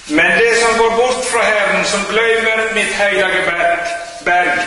Men det som går bort fra Herren, som glemmer mitt hellige berg.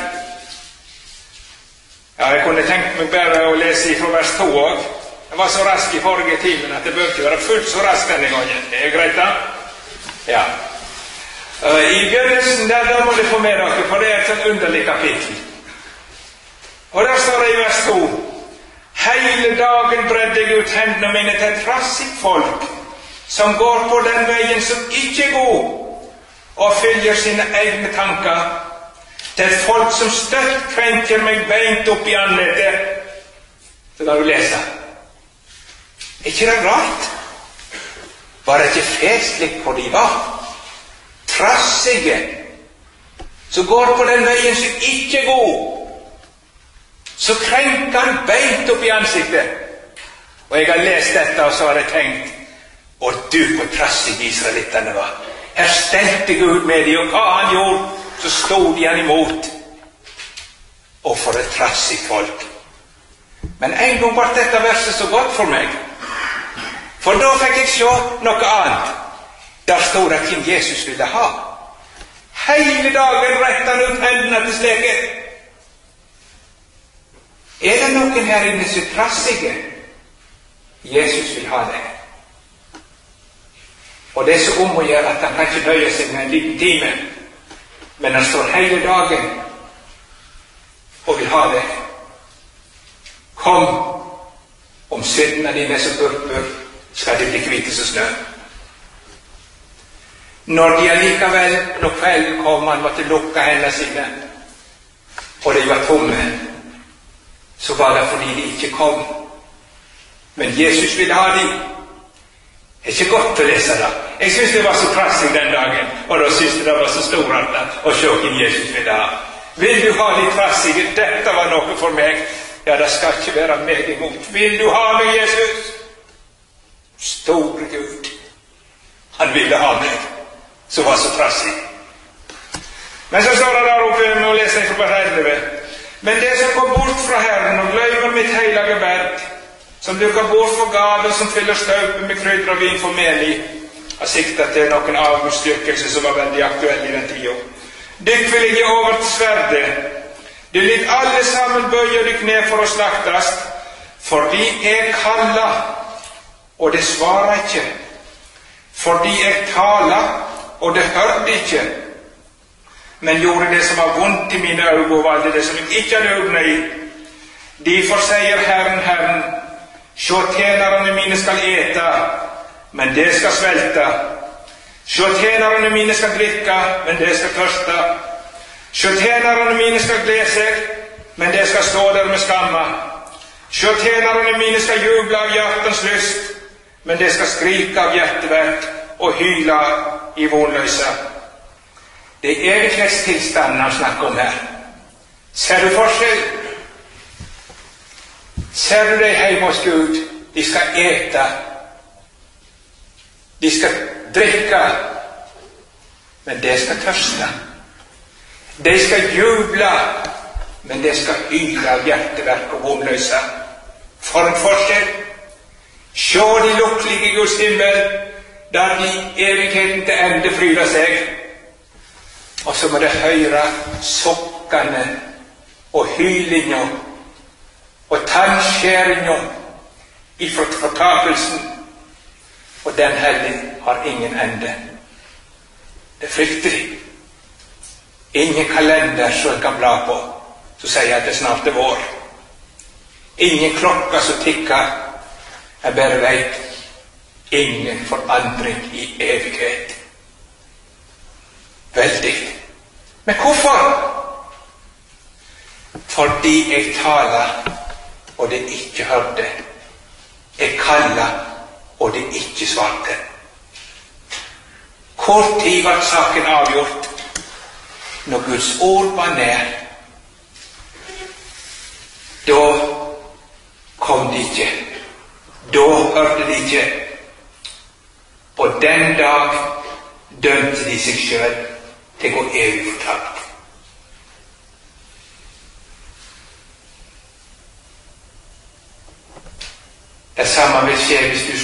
Ja, jeg kunne tenkt meg bare å lese fra vers 2 også. Jeg var så rask i forrige timen at det bør ikke være fullt så rask denne gangen. Det er greit da? Ja. I begynnelsen der, da må du få med dere, for det er et sånn underlig kapittel. Og der står det i vers 2: Hele dagen bredde jeg ut hendene mine til et trassig folk, som går på den veien som ikke er god, og følger sine egne tanker, til et folk som støtt krenker meg beint opp i anleddet. Så kan du lese. Er ikke det rart? Var det ikke festlig hvor de var? Trassige, som går på den veien som ikke er god, så krenker han beint opp i ansiktet. Og jeg har lest dette, og så har jeg tenkt, og du på trassige israelittene var. Her stelte Gud med dem, og hva han gjorde, så stod de han imot. Og for et trassig folk. Men en gang var dette verset så godt for meg, for da fikk jeg se noe annet. Der stod det hvem Jesus ville ha. Hele dagen rettet han ut hendene til sleket. Er det noen her inne som er trassige? Jesus vil ha det. Og det er så om å gjøre at han kan ikke nøye seg med en liten time, men han står hele dagen og vil ha det. Kom, om syndene dine er så purpur, skal de bli hvite som snø. Når de allikevel, når kvelden kom, han måtte lukke hendene sine, og de var tomme, så var det fordi de ikke kom. Men Jesus ville ha dem. Det er ikke godt å lese det. Jeg synes det var så trassig den dagen, og da synes jeg det var så storartet å se hvem Jesus ville ha. Vil du ha de trassige? Dette var noe for meg. Ja, det skal ikke være meg imot. Vil du ha meg, Jesus? Store Gud. Han ville ha meg, som var så trassig. Men så står det der oppe med å lese fra vers 11. Men det som går bort fra Herren og glemmer mitt hellige berg, som dukker bort for gaver som fyller støpen med krydder og vin for mel i, har siktet til noen avgudsdyrkelse som var veldig aktuell i den tiden. Dykk vil jeg gi over til sverdet. Du lyt alle sammen bøye dykk ned for å slaktast, fordi jeg kalla, og det svarer ikke. Fordi jeg tala, og det hørte ikke. Men gjorde det som var vondt i mine øyne, og valgte det som jeg ikke hadde øynene i. Derfor sier Herren, Herren, sjå tjenerne mine skal ete, men det skal svelte. Sjå tjenerne mine skal drikke, men det skal tørste. Sjå tjenerne mine skal glede seg, men det skal stå der med skamma. Sjå tjenerne mine skal juble av hjertens lyst, men det skal skrike av hjerteverk og hyle i vonløse. Det er evighetstilstanden han snakker om her. Ser du forskjell? Ser du det hjemme hos Gud? De skal ete, de skal drikke, men det skal tørste. De skal juble, men det skal hyle av hjerteverk og vonløse. For en forskjell! Sjå de lukkelige i Guds himmel, der de evigheten til ende fryder seg. Og så må det høre sukkene og hylinga og tannskjæringa ifra fortapelsen, og den heller har ingen ende. Det er fryktelig. Ingen kalender som jeg kan bla på, så sier jeg at det snart er vår. Ingen klokka som tikker. Jeg bare vet, ingen forandring i evighet. Veldig. Men hvorfor? Fordi jeg taler, og det ikke hørte. Jeg kaller, og det ikke svarte. Hvor tid var saken avgjort? Når Guds ord var nær. Da kom de ikke. Da hørte de ikke. Og den dag dømte de seg selv til å gå evig fortapt. Det samme vil skje hvis du